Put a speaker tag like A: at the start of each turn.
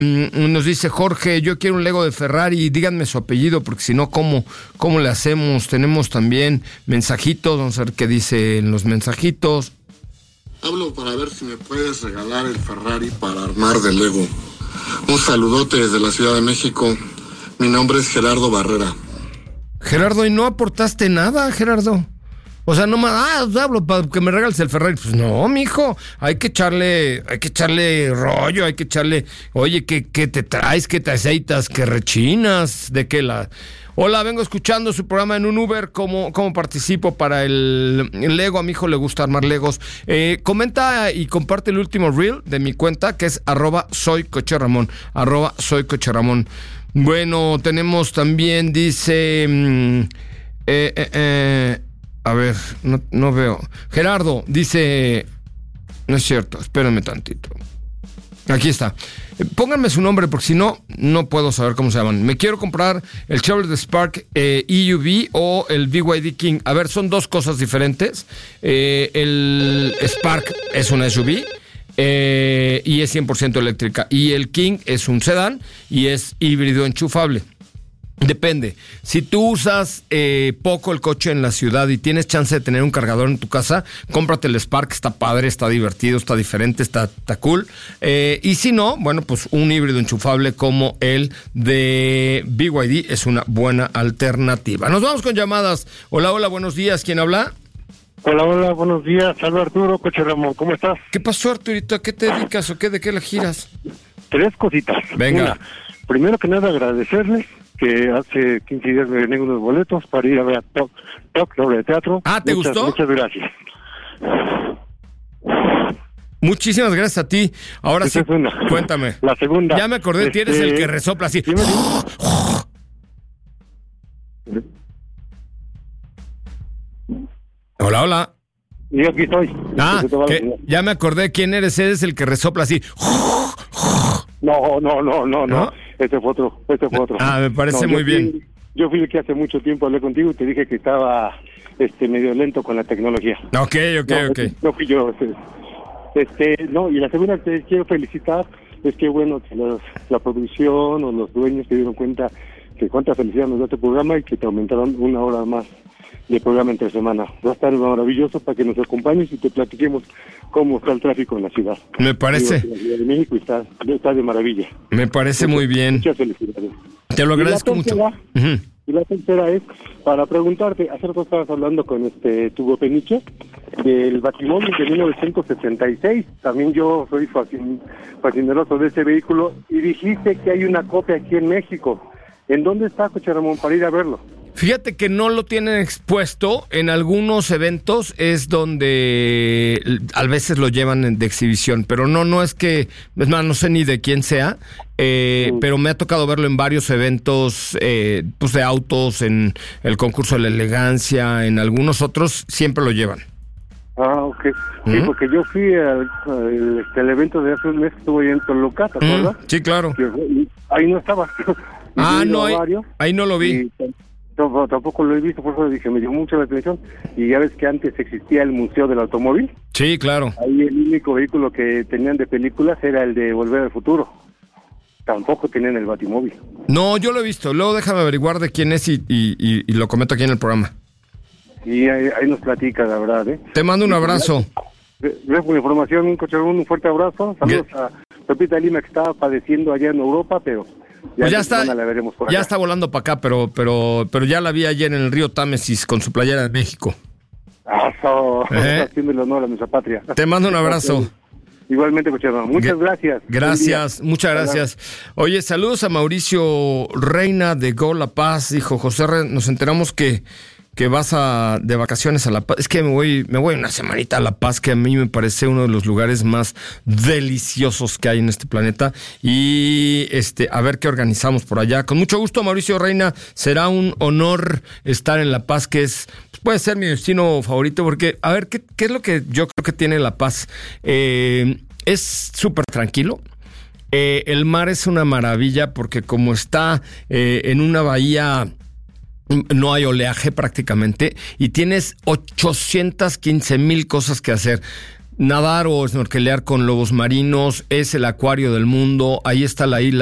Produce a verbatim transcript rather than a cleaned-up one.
A: Nos dice Jorge, yo quiero un Lego de Ferrari, díganme su apellido, porque si no, ¿cómo, cómo le hacemos? Tenemos también mensajitos, vamos a ver qué dicen los mensajitos.
B: Hablo para ver si me puedes regalar el Ferrari para armar de Lego. Un saludote desde la Ciudad de México. Mi nombre es Gerardo Barrera.
A: Gerardo, ¿y no aportaste nada, Gerardo? O sea, no más, ah, hablo para que me regales el Ferrari. Pues no, mijo, hay que echarle, hay que echarle rollo, hay que echarle, oye, ¿qué, qué te traes? ¿Qué te aceitas? ¿Qué rechinas? ¿De qué la...? Hola, vengo escuchando su programa en un Uber, ¿cómo, cómo participo para el, el Lego? A mi hijo le gusta armar Legos. Eh, comenta y comparte el último reel de mi cuenta, que es arroba soy Coche Ramón, arroba soy Coche Ramón. Bueno, tenemos también, dice... Mm, eh, eh, eh, A ver, no, no veo. Gerardo dice... No es cierto, espérenme tantito. Aquí está. Pónganme su nombre porque si no, no puedo saber cómo se llaman. Me quiero comprar el Chevrolet Spark eh, E U V o el B Y D King. A ver, son dos cosas diferentes. Eh, el Spark es una S U V eh, y es cien por ciento eléctrica. Y el King es un sedán y es híbrido enchufable. Depende. Si tú usas eh, poco el coche en la ciudad y tienes chance de tener un cargador en tu casa, cómprate el Spark, está padre, está divertido, está diferente, está, está cool. Eh, y si no, bueno, pues un híbrido enchufable como el de B Y D es una buena alternativa. Nos vamos con llamadas. Hola, hola, buenos días. ¿Quién habla?
C: Hola, hola, buenos días. Salve Arturo, Coche Ramón, ¿cómo estás?
A: ¿Qué pasó, Arturito? ¿A qué te dedicas o qué? ¿De qué le giras?
C: Tres cositas.
A: Venga.
C: Una, primero que nada agradecerles que hace quince días me gané unos boletos para ir a ver a Top, Top, obra de teatro.
A: Ah, ¿te
C: muchas,
A: gustó?
C: Muchas gracias.
A: Muchísimas gracias a ti. Ahora
C: Esa
A: sí,
C: es una.
A: cuéntame.
C: La segunda.
A: Ya me acordé,
C: este...
A: tienes el que resopla así.
C: Dime, dime.
A: Hola, hola.
C: Y aquí estoy.
A: Ah, que ya me acordé quién eres, eres el que resopla así.
C: No, no, no, no, no.
A: ¿No?
C: Este fue otro, este fue otro.
A: Ah, me parece
C: no,
A: muy
C: fui,
A: bien.
C: Yo fui el que hace mucho tiempo hablé contigo y te dije que estaba este medio lento con la tecnología.
A: Ok, ok,
C: no,
A: ok.
C: No fui yo. Este, no, y la segunda que te quiero felicitar es que, bueno, que los, la producción o los dueños se dieron cuenta que cuánta felicidad nos da este programa y que te aumentaron una hora más de programa entre semana. Va a estar maravilloso para que nos acompañes y te platiquemos cómo está el tráfico en la ciudad.
A: Me parece.
C: Digo, la Ciudad de México está, está de maravilla.
A: Me parece muy bien.
C: Muchas felicidades.
A: Te lo agradezco
C: y la tercera,
A: mucho. Uh-huh.
C: Y la tercera es para preguntarte, hace rato estabas hablando con este Tubo Peniche del Batimóvil de mil novecientos setenta y seis. También yo soy fascin, fascineroso de ese vehículo y dijiste que hay una copia aquí en México. ¿En dónde está, Coche Ramón, para ir a verlo?
A: Fíjate que no lo tienen expuesto. En algunos eventos es donde a veces lo llevan de exhibición, pero no, no es que, es más, no sé ni de quién sea, eh, mm. pero me ha tocado verlo en varios eventos eh, pues de autos, en el concurso de la elegancia, en algunos otros siempre lo llevan.
C: Ah, ok. Sí, ¿Mm? Porque yo fui al, al, al evento de hace un mes que estuve ahí en Toluca, ¿te acuerdas?
A: Mm, sí, claro.
C: Que, ahí no estaba.
A: Ah, no, ahí, ahí no lo vi.
C: Y, no, tampoco lo he visto, por eso dije, me llamó mucho la atención. Y ya ves que antes existía el Museo del Automóvil.
A: Sí, claro.
C: Ahí el único vehículo que tenían de películas era el de Volver al Futuro. Tampoco tenían el Batimóvil.
A: No, yo lo he visto. Luego déjame averiguar de quién es y, y, y, y lo comento aquí en el programa.
C: Y ahí, ahí nos platica, la verdad, ¿eh?
A: Te mando un abrazo.
C: Gracias por la información, Coche Ramón, un fuerte abrazo. Saludos ¿Qué? a Pepita Lima, que estaba padeciendo allá en Europa, pero... Ya,
A: pues ya está,
C: la veremos por
A: ya
C: acá.
A: está volando para acá, pero, pero, pero ya la vi ayer en el río Támesis con su playera de México.
C: Eso,
A: ¿Eh?
C: haciendo el honor a nuestra patria.
A: Te mando un abrazo.
C: Igualmente, Coche Ramón. Muchas gracias.
A: Gracias, muchas gracias. Oye, saludos a Mauricio Reina de Go La Paz. Dijo, José, nos enteramos que, que vas a, de vacaciones a La Paz. Es que me voy, me voy una semanita a La Paz, que a mí me parece uno de los lugares más deliciosos que hay en este planeta. Y este, a ver qué organizamos por allá. Con mucho gusto, Mauricio Reina. Será un honor estar en La Paz, que es, puede ser mi destino favorito, porque, a ver, ¿qué, qué es lo que yo creo que tiene La Paz? Eh, es súper tranquilo. Eh, el mar es una maravilla porque como está eh, en una bahía, no hay oleaje prácticamente y tienes ochocientas quince mil cosas que hacer. nadar o snorkelear con lobos marinos, es el acuario del mundo, ahí está la isla